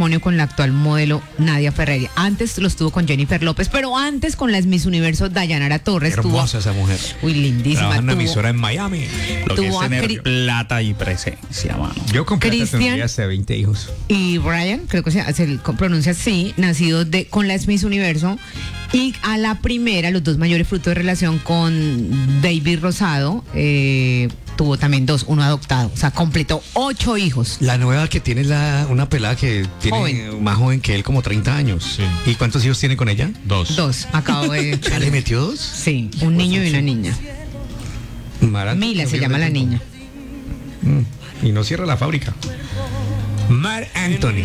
matrimonio con la actual modelo Nadia Ferreira. Antes lo estuvo con Jennifer López, pero antes con la Miss Universo Dayanara Torres. Hermosa esa mujer. Uy, lindísima. Trabaja en una emisora en Miami. Lo que es tener plata y presencia, mano. Yo con plata Cristian tendría hasta 20 hijos. Y Brian, creo que se pronuncia así, nacidos con la Miss Universo. Y a la primera, los dos mayores frutos de relación con David Rosado, tuvo también uno adoptado. O sea, completó 8 hijos. La nueva que tiene una pelada que tiene más joven que él, como 30 años. Sí. ¿Y cuántos hijos tiene con ella? 2. Acabo de... ¿Ya le metió 2? Sí, un niño y una niña. Mila se llama la niña. Y no cierra la fábrica. Mar Anthony.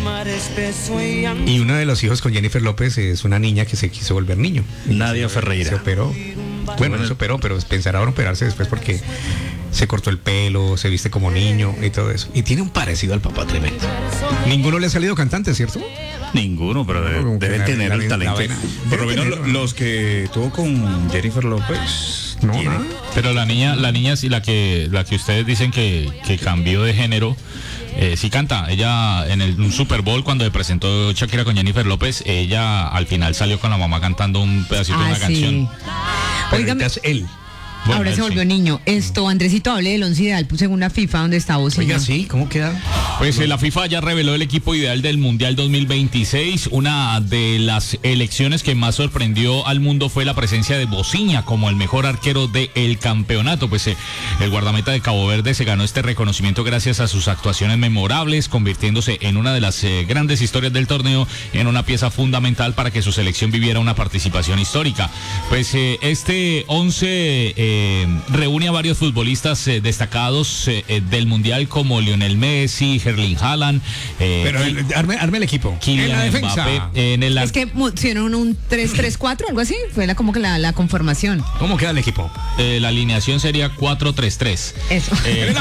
Y uno de los hijos con Jennifer López es una niña que se quiso volver niño. Nadia Ferreira. Se operó. Bueno, no se operó, pero pensará en operarse después porque se cortó el pelo, se viste como niño y todo eso. Y tiene un parecido al papá tremendo. Ninguno le ha salido cantante, ¿cierto? Ninguno, pero deben tener el talento. Por lo menos los que tuvo con Jennifer López. No, nada. Pero la niña sí, la que ustedes dicen que cambió de género. Sí canta, ella en un Super Bowl cuando le presentó Shakira con Jennifer López, ella al final salió con la mamá cantando un pedacito de una canción. Óigame, él. Bueno, ahora él se volvió sí. niño. Andresito, hable del 11 ideal, según la FIFA, donde está Bocina. Oiga, sí, ¿cómo queda? Pues la FIFA ya reveló el equipo ideal del Mundial 2026. Una de las elecciones que más sorprendió al mundo fue la presencia de Bocina como el mejor arquero del campeonato. Pues el guardameta de Cabo Verde se ganó este reconocimiento gracias a sus actuaciones memorables, convirtiéndose en una de las grandes historias del torneo y en una pieza fundamental para que su selección viviera una participación histórica. Pues este 11 reúne a varios futbolistas destacados del Mundial como Lionel Messi, Erling Haaland. Pero arme el equipo. Kylian en la defensa. Mbappé, Es que hicieron un 3-3-4, algo así. Fue como que la conformación. ¿Cómo queda el equipo? la alineación sería 4-3-3. Eso. En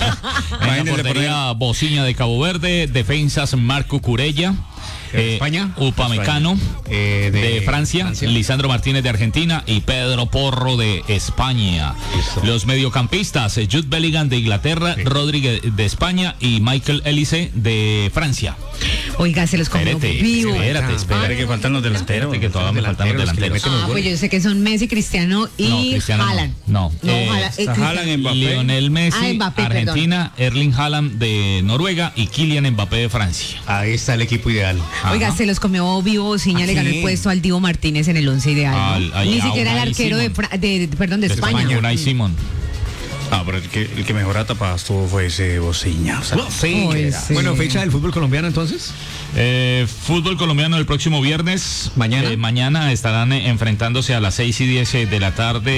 la portería, Bocina de Cabo Verde, defensas Marco Curella. España, Upamecano de Francia, Lisandro Martínez de Argentina y Pedro Porro de España. Listo. Los mediocampistas, Jude Bellingham de Inglaterra, sí. Rodríguez de España y Michael Elise de Francia. Oiga, se los comió vivo. Espérate, que faltan los delanteros. Que todavía me faltan los delanteros. Pues yo sé que son Messi, Cristiano y Haaland. No, Haaland, Mbappé. Lionel Messi, Mbappé, Argentina, Erling Haaland de Noruega y Kylian Mbappé de Francia. Ahí está el equipo ideal. Oiga, se los comió vivo Bocina, le ganó el puesto al Divo Martínez en el 11 ideal. Ni siquiera el arquero de España. Unai Simón. Pero el que mejor atapadas tuvo fue ese Bocina. Sí. Bueno, fecha del fútbol colombiano entonces. Fútbol colombiano el próximo viernes. Mañana estarán enfrentándose a las 6:10 de la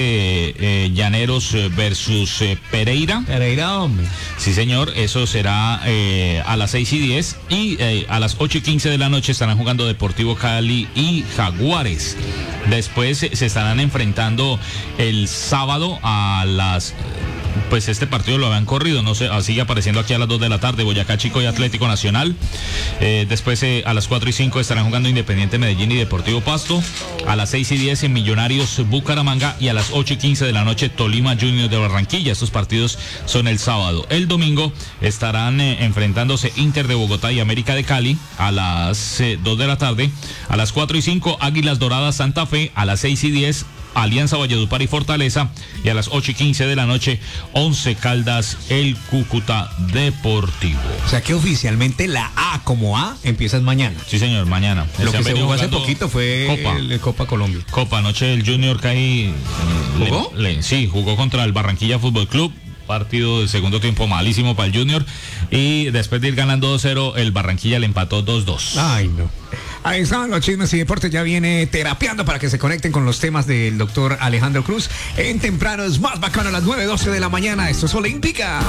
tarde Llaneros versus Pereira. Pereira, hombre. Sí, señor, eso será a las 6:10 y a las 8:15 de la noche estarán jugando Deportivo Cali y Jaguares. Después se estarán enfrentando el sábado a las... Pues este partido lo habían corrido, no sé, sigue apareciendo aquí a las 2 de la tarde, Boyacá Chico y Atlético Nacional. Después a las 4:05 estarán jugando Independiente Medellín y Deportivo Pasto. A las 6:10 en Millonarios Bucaramanga y a las 8:15 de la noche Tolima Junior de Barranquilla. Estos partidos son el sábado. El domingo estarán enfrentándose Inter de Bogotá y América de Cali a las 2 de la tarde. A las 4:05 Águilas Doradas Santa Fe. A las 6:10 Alianza Valledupar y Fortaleza, y a las 8:15 de la noche 11 Caldas el Cúcuta Deportivo. O sea que oficialmente la A como A empieza mañana. Sí, señor, mañana. Lo que se jugó hace poquito fue Copa Colombia. Copa, anoche el Junior Cali ¿jugó? Sí, jugó contra el Barranquilla Fútbol Club. Partido de segundo tiempo malísimo para el Junior, y después de ir ganando 2-0 el Barranquilla le empató 2-2. Ay, no. Ahí están los chismes y deportes. Ya viene terapeando para que se conecten con los temas del doctor Alejandro Cruz en Temprano es Más Bacano a las 9:12 de la mañana. Esto es Olímpica.